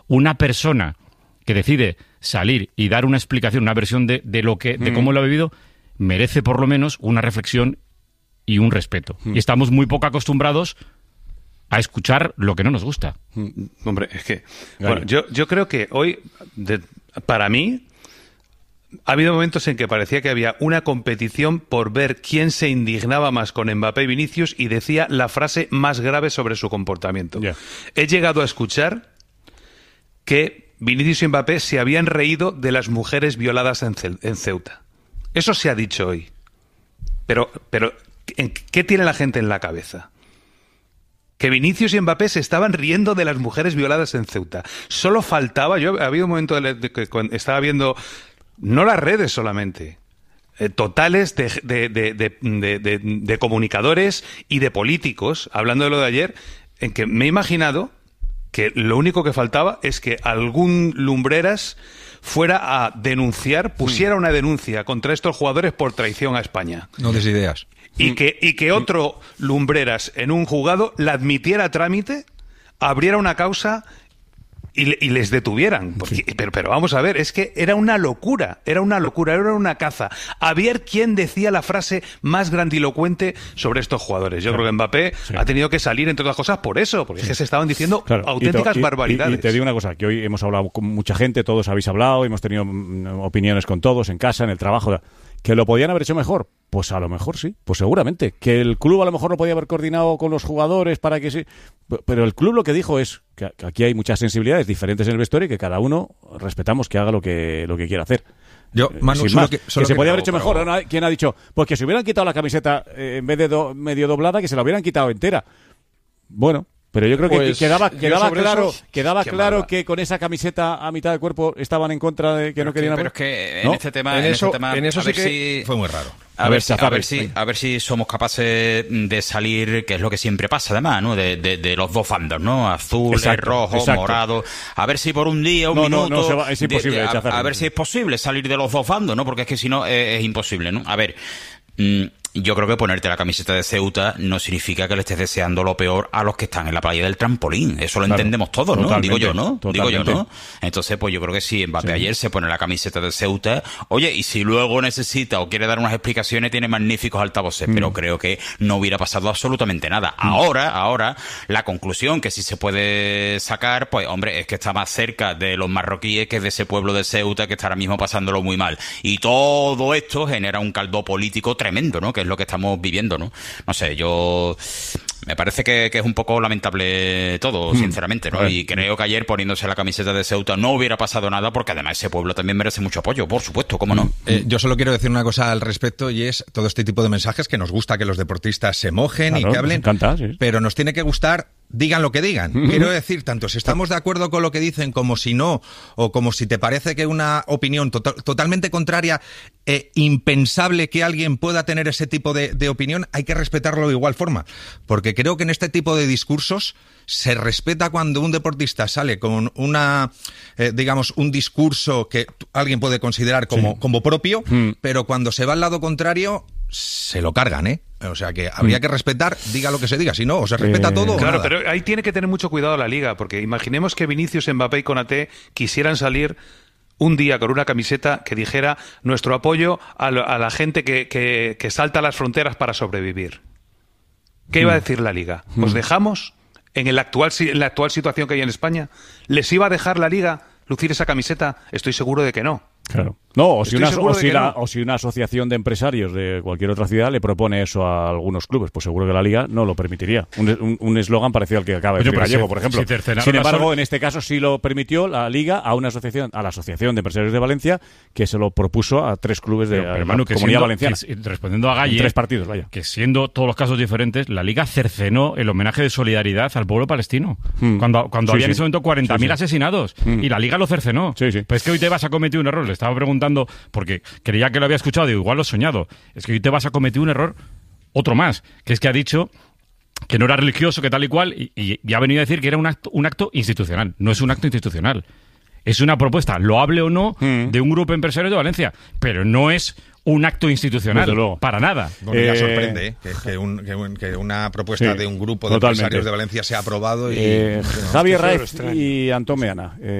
una persona que decide salir y dar una explicación, una versión de cómo lo ha vivido, merece por lo menos una reflexión y un respeto. Y estamos muy poco acostumbrados a escuchar lo que no nos gusta. Hombre, es que... Bueno, yo creo que hoy, para mí, ha habido momentos en que parecía que había una competición por ver quién se indignaba más con Mbappé y Vinicius y decía la frase más grave sobre su comportamiento. Yeah. He llegado a escuchar que Vinicius y Mbappé se habían reído de las mujeres violadas en Ceuta. Eso se ha dicho hoy. Pero ¿qué tiene la gente en la cabeza? Que Vinicius y Mbappé se estaban riendo de las mujeres violadas en Ceuta. Solo faltaba... Yo había un momento de que estaba viendo... No las redes solamente, totales de comunicadores y de políticos, hablando de lo de ayer, en que me he imaginado que lo único que faltaba es que algún Lumbreras fuera a denunciar, pusiera una denuncia contra estos jugadores por traición a España. No des ideas. Y que otro Lumbreras en un juzgado la admitiera a trámite, abriera una causa... Y les detuvieran. Porque, pero vamos a ver, es que era una locura, era una caza. A ver quién decía la frase más grandilocuente sobre estos jugadores. Yo creo que Mbappé ha tenido que salir, entre otras cosas, por eso, porque es que se estaban diciendo auténticas barbaridades. Y te digo una cosa, que hoy hemos hablado con mucha gente, todos habéis hablado, hemos tenido opiniones con todos, en casa, en el trabajo... ¿Que lo podían haber hecho mejor? Pues a lo mejor sí, pues seguramente. ¿Que el club a lo mejor no podía haber coordinado con los jugadores para que sí? Pero el club lo que dijo es que aquí hay muchas sensibilidades diferentes en el vestuario y que cada uno respetamos que haga lo que quiera hacer. Yo, Manu, que se podía haber hecho mejor. ¿Quién ha dicho? Pues que se hubieran quitado la camiseta en vez de medio doblada, que se la hubieran quitado entera. Bueno... Pero yo creo que quedaba claro que con esa camiseta a mitad del cuerpo estaban en contra de que no querían... Pero es que en este tema... En eso sí que fue muy raro. A ver si somos capaces de salir, que es lo que siempre pasa además, ¿no? De los dos bandos, ¿no? Azules, rojos, morados. A ver si por un día, un minuto... es imposible. A ver si es posible salir de los dos bandos, ¿no? Porque es que si no es imposible, ¿no? A ver... yo creo que ponerte la camiseta de Ceuta no significa que le estés deseando lo peor a los que están en la playa del trampolín. Eso lo entendemos todos, ¿no? Digo yo, ¿no? Entonces, pues yo creo que si Mbappé ayer se pone la camiseta de Ceuta, oye, y si luego necesita o quiere dar unas explicaciones, tiene magníficos altavoces, pero creo que no hubiera pasado absolutamente nada. Ahora, la conclusión que sí se puede sacar, pues, hombre, es que está más cerca de los marroquíes que de ese pueblo de Ceuta que está ahora mismo pasándolo muy mal. Y todo esto genera un caldo político tremendo, ¿no? Que es lo que estamos viviendo, ¿no? No sé, me parece que es un poco lamentable todo, sinceramente, ¿no? Y creo que ayer poniéndose la camiseta de Ceuta no hubiera pasado nada, porque además ese pueblo también merece mucho apoyo, por supuesto, ¿cómo no? Yo solo quiero decir una cosa al respecto, y es todo este tipo de mensajes que nos gusta que los deportistas se mojen y que hablen, nos encanta, sí. Pero nos tiene que gustar, digan lo que digan. Quiero decir, tanto si estamos de acuerdo con lo que dicen como si no, o como si te parece que una opinión totalmente contraria, impensable que alguien pueda tener ese tipo de opinión, hay que respetarlo de igual forma. Porque creo que en este tipo de discursos se respeta cuando un deportista sale con un discurso que alguien puede considerar como propio, pero cuando se va al lado contrario, se lo cargan, ¿eh? O sea que habría que respetar, diga lo que se diga, si no, o se respeta todo. Claro, pero ahí tiene que tener mucho cuidado la Liga, porque imaginemos que Vinicius, Mbappé y Konaté quisieran salir un día con una camiseta que dijera nuestro apoyo a la gente que salta las fronteras para sobrevivir. ¿Qué iba a decir la Liga? ¿Os dejamos en la actual situación que hay en España? ¿Les iba a dejar la Liga lucir esa camiseta? Estoy seguro de que no. Claro. No, o si una asociación de empresarios de cualquier otra ciudad le propone eso a algunos clubes, pues seguro que la Liga no lo permitiría. Un eslogan parecido al que acaba de decir Gallego, por ejemplo. Sin embargo, en este caso sí lo permitió la Liga a la Asociación de Empresarios de Valencia, que se lo propuso a 3 clubes de la Comunidad Valenciana. Respondiendo a Galle, 3 partidos, vaya. Que siendo todos los casos diferentes, la Liga cercenó el homenaje de solidaridad al pueblo palestino. Cuando había en ese momento 40.000 asesinados. Y la Liga lo cercenó. Sí. Pero es que hoy te vas a cometer un error. Le estaba preguntando, porque creía que lo había escuchado, digo, igual lo he soñado. Es que hoy te vas a cometer un error, otro más, que es que ha dicho que no era religioso, que tal y cual, y ha venido a decir que era un acto institucional. No es un acto institucional. Es una propuesta, loable o no, de un grupo empresario de Valencia, pero no es un acto institucional, desde luego, para nada. Bueno, ya sorprende que una propuesta de un grupo de empresarios de Valencia sea aprobado. Javier Raez y Antón Meana.